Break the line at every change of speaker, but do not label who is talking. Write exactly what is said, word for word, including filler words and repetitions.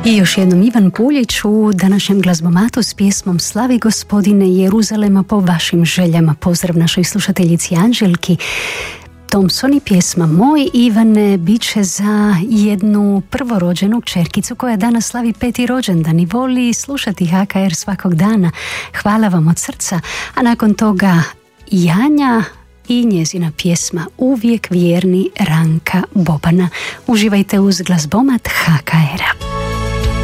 I još jednom Ivan Puljić u današnjem glazbomatu s pjesmom Slavi Gospodine Jeruzalema po vašim željama. Pozdrav našoj slušateljici Anželki Thompson i pjesma Moj Ivane bit će za jednu prvorođenu kćerkicu koja danas slavi peti rođendan i voli slušati H K R svakog dana. Hvala vam od srca. A nakon toga Janja i njezina pjesma Uvijek vjerni Ranka Bobana. Uživajte uz glazbomat H K R-a.